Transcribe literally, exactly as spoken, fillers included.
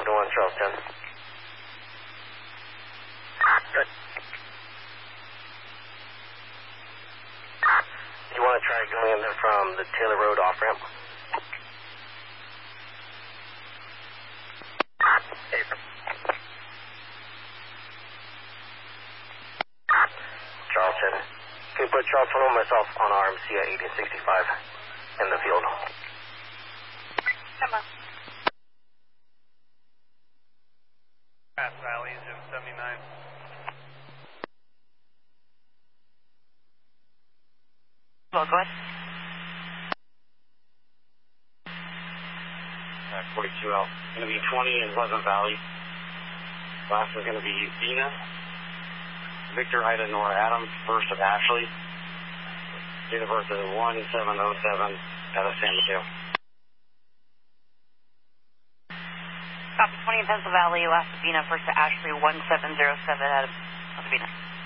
to one, Charles ten. Good. You want to try going in there from the Taylor Road off-ramp? Charles ten. Can you put Charles one and myself on R M C at eighteen sixty-five in the field? Come on. Grass Valley, Zoom seventy-nine. Well, go ahead. Uh, forty-two L. Going to be twenty in Pleasant Valley. Last is going to be Dina. Victor Ida Nora Adams, first of Ashley. Date of birth is one seven oh seven out of San Mateo. Copy, twenty in Pencil Valley, last Sabina, first to Ashley, one seven zero seven out of Sabina.